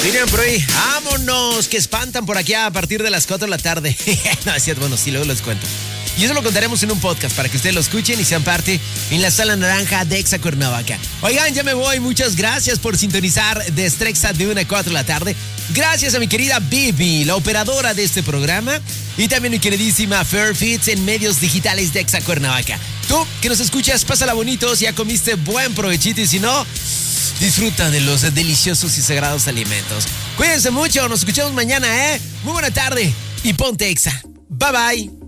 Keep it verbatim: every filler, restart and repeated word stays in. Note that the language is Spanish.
Miren por ahí, vámonos, que espantan por aquí a partir de las cuatro de la tarde. No, es cierto, bueno, sí, luego les cuento. Y eso lo contaremos en un podcast para que ustedes lo escuchen y sean parte en la Sala Naranja de Exa Cuernavaca. Oigan, ya me voy, muchas gracias por sintonizar de Strexa de una a cuatro de la tarde. Gracias a mi querida Bibi, la operadora de este programa. Y también mi queridísima Fairfits en medios digitales de Exa Cuernavaca. Tú, que nos escuchas, pásala bonito, si ya comiste, buen provechito y si no, disfruta de los deliciosos y sagrados alimentos. Cuídense mucho, nos escuchamos mañana, ¿eh? Muy buena tarde y ponte Exa. Bye bye.